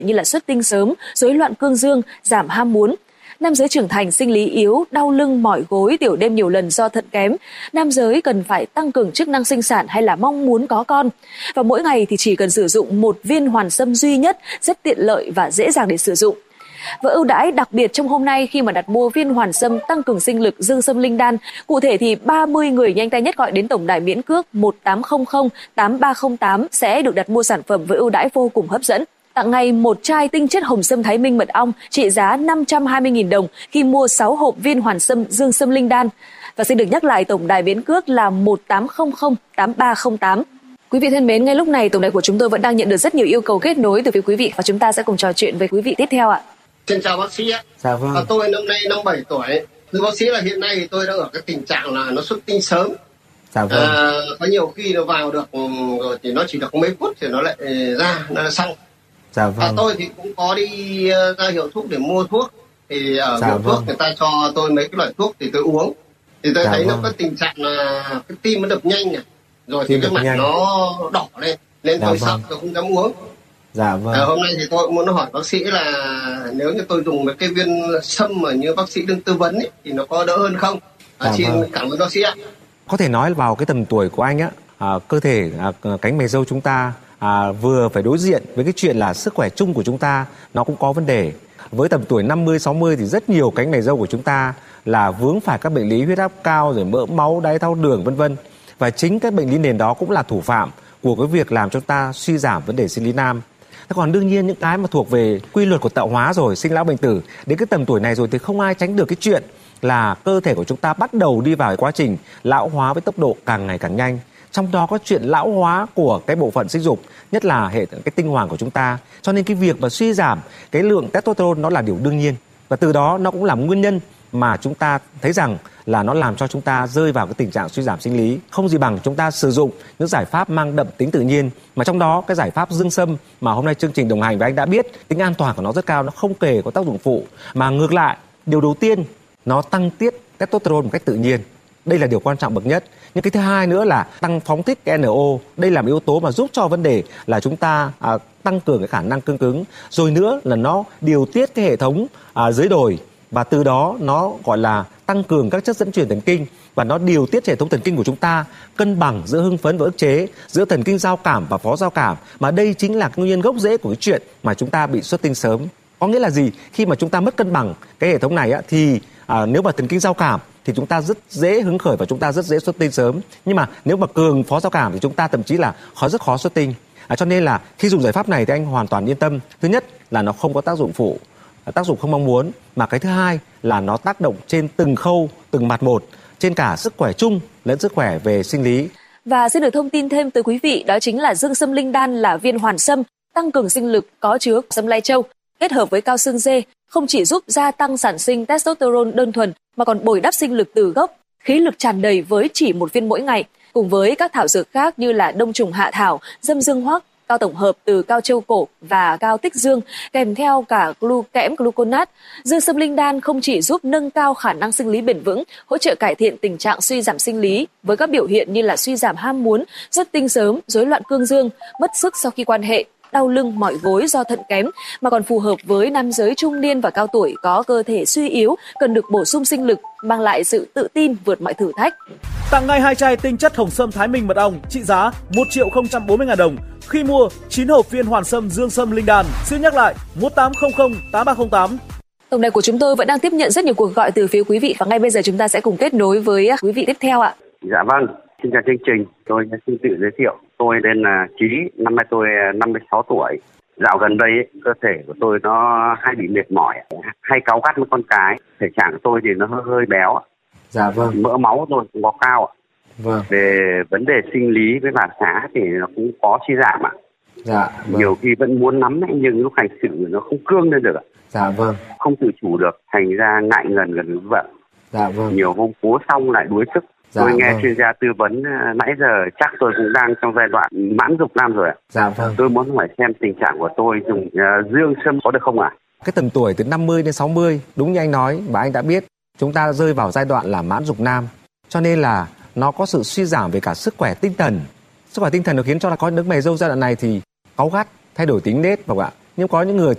như là xuất tinh sớm, rối loạn cương dương, giảm ham muốn. Nam giới trưởng thành sinh lý yếu, đau lưng, mỏi gối, tiểu đêm nhiều lần do thận kém. Nam giới cần phải tăng cường chức năng sinh sản hay là mong muốn có con. Và mỗi ngày thì chỉ cần sử dụng một viên hoàn sâm duy nhất, rất tiện lợi và dễ dàng để sử dụng. Và ưu đãi đặc biệt trong hôm nay khi mà đặt mua viên hoàn sâm tăng cường sinh lực Dương Sâm Linh Đan, cụ thể thì 30 người nhanh tay nhất gọi đến tổng đài miễn cước 1800 8308 sẽ được đặt mua sản phẩm với ưu đãi vô cùng hấp dẫn. Tặng ngay một chai tinh chất hồng sâm Thái Minh mật ong trị giá 520.000 đồng khi mua 6 hộp viên hoàn sâm Dương Sâm Linh Đan. Và xin được nhắc lại tổng đài miễn cước là 1800 8308. Quý vị thân mến, ngay lúc này tổng đài của chúng tôi vẫn đang nhận được rất nhiều yêu cầu kết nối từ phía quý vị và chúng ta sẽ cùng trò chuyện với quý vị tiếp theo ạ. Xin chào bác sĩ ạ. Dạ vâng. Tôi năm nay 57 tuổi. Thưa bác sĩ là hiện nay tôi đang ở cái tình trạng là nó xuất tinh sớm. Dạ vâng. Có nhiều khi nó vào được rồi thì nó chỉ được mấy phút thì nó lại ra, nó là xong. Dạ vâng. Tôi thì cũng có đi ra hiệu thuốc để mua thuốc. Thì ở hiệu thuốc người ta cho tôi mấy cái loại thuốc thì tôi uống. Thì tôi thấy nó có tình trạng là cái tim nó đập nhanh này. Rồi thì cái mặt nó đỏ lên. Nên tôi sợ tôi không dám uống. Dạ vâng. Hôm nay thì tôi muốn hỏi bác sĩ là nếu như tôi dùng cái viên sâm mà như bác sĩ đừng tư vấn ấy, thì nó có đỡ hơn không? Xin cảm ơn bác sĩ ạ. Có thể nói vào cái tầm tuổi của anh á, cơ thể cánh mày râu chúng ta vừa phải đối diện với cái chuyện là sức khỏe chung của chúng ta nó cũng có vấn đề. Với tầm tuổi 50, 60 thì rất nhiều cánh mày râu của chúng ta là vướng phải các bệnh lý huyết áp cao, rồi mỡ máu, đái tháo đường vân vân. Và chính các bệnh lý nền đó cũng là thủ phạm của cái việc làm cho ta suy giảm vấn đề sinh lý nam. Còn đương nhiên những cái mà thuộc về quy luật của tạo hóa rồi, sinh lão bệnh tử, đến cái tầm tuổi này rồi thì không ai tránh được cái chuyện là cơ thể của chúng ta bắt đầu đi vào cái quá trình lão hóa với tốc độ càng ngày càng nhanh. Trong đó có chuyện lão hóa của cái bộ phận sinh dục, nhất là hệ cái tinh hoàng của chúng ta. Cho nên cái việc mà suy giảm cái lượng testosterone nó là điều đương nhiên. Và từ đó nó cũng là nguyên nhân mà chúng ta thấy rằng là nó làm cho chúng ta rơi vào cái tình trạng suy giảm sinh lý. Không gì bằng chúng ta sử dụng những giải pháp mang đậm tính tự nhiên, mà trong đó cái giải pháp Dương Sâm mà hôm nay chương trình đồng hành với anh đã biết tính an toàn của nó rất cao, nó không kể có tác dụng phụ, mà ngược lại điều đầu tiên nó tăng tiết testosterone một cách tự nhiên. Đây là điều quan trọng bậc nhất. Nhưng cái thứ hai nữa là tăng phóng thích cái NO. Đây là một yếu tố mà giúp cho vấn đề là chúng ta tăng cường cái khả năng cương cứng. Rồi nữa là nó điều tiết cái hệ thống dưới đồi, và từ đó nó gọi là tăng cường các chất dẫn truyền thần kinh, và nó điều tiết hệ thống thần kinh của chúng ta cân bằng giữa hưng phấn và ức chế, giữa thần kinh giao cảm và phó giao cảm. Mà đây chính là cái nguyên nhân gốc rễ của cái chuyện mà chúng ta bị xuất tinh sớm. Có nghĩa là gì? Khi mà chúng ta mất cân bằng cái hệ thống này thì nếu mà thần kinh giao cảm thì chúng ta rất dễ hứng khởi và chúng ta rất dễ xuất tinh sớm. Nhưng mà nếu mà cường phó giao cảm thì chúng ta thậm chí là rất khó xuất tinh. Cho nên là khi dùng giải pháp này thì anh hoàn toàn yên tâm. Thứ nhất là nó không có tác dụng phụ, tác dụng không mong muốn, mà cái thứ hai là nó tác động trên từng khâu, từng mặt một, trên cả sức khỏe chung lẫn sức khỏe về sinh lý. Và xin được thông tin thêm tới quý vị, đó chính là Dương Sâm Linh Đan là viên hoàn sâm tăng cường sinh lực có chứa sâm lai châu kết hợp với cao xương dê, không chỉ giúp gia tăng sản sinh testosterone đơn thuần mà còn bồi đắp sinh lực từ gốc, khí lực tràn đầy với chỉ một viên mỗi ngày. Cùng với các thảo dược khác như là đông trùng hạ thảo, dâm dương hoắc, cao tổng hợp từ cao châu cổ và cao tích dương, kèm theo cả kẽm gluconat, Dương Sâm Linh Đan không chỉ giúp nâng cao khả năng sinh lý bền vững, hỗ trợ cải thiện tình trạng suy giảm sinh lý với các biểu hiện như là suy giảm ham muốn, xuất tinh sớm, rối loạn cương dương, mất sức sau khi quan hệ, đau lưng, mỏi gối do thận kém, mà còn phù hợp với nam giới trung niên và cao tuổi có cơ thể suy yếu, cần được bổ sung sinh lực, mang lại sự tự tin vượt mọi thử thách. Tặng ngay 2 chai tinh chất hồng sâm Thái Minh mật ong trị giá 1.040.000 đồng khi mua 9 hộp viên hoàn sâm Dương Sâm Linh Đan. Xin nhắc lại 1800 8308. Tổng đài của chúng tôi vẫn đang tiếp nhận rất nhiều cuộc gọi từ phía quý vị, và ngay bây giờ chúng ta sẽ cùng kết nối với quý vị tiếp theo ạ. Dạ vâng, xin chào chương trình. Tôi xin tự giới thiệu. Tôi tên là Chí, năm nay tôi 56 tuổi. Dạo gần đây cơ thể của tôi nó hay bị mệt mỏi, hay cáu gắt với con cái. Thể trạng của tôi thì nó hơi béo. Dạ vâng. Mỡ máu tôi cũng có cao. Vâng. Về vấn đề sinh lý với phản xạ thì nó cũng có suy giảm ạ. Dạ vâng. Nhiều khi vẫn muốn nắm nhưng lúc hành xử nó không cương lên được. Dạ vâng. Không tự chủ được, thành ra ngại ngần gần với vợ. Dạ vâng. Nhiều hôm cố xong lại đuối sức. Dạ tôi nghe vâng. chuyên gia tư vấn nãy giờ chắc tôi cũng đang trong giai đoạn mãn dục nam rồi ạ. Dạ vâng. Tôi muốn hỏi xem tình trạng của tôi dùng Dương Sâm có được không ạ? Cái tầm tuổi từ 50 đến 60, đúng như anh nói và anh đã biết, chúng ta rơi vào giai đoạn là mãn dục nam. Cho nên là nó có sự suy giảm về cả sức khỏe tinh thần. Sức khỏe tinh thần nó khiến cho là có những mày râu giai đoạn này thì cáu gắt, thay đổi tính nết, và nhưng có những người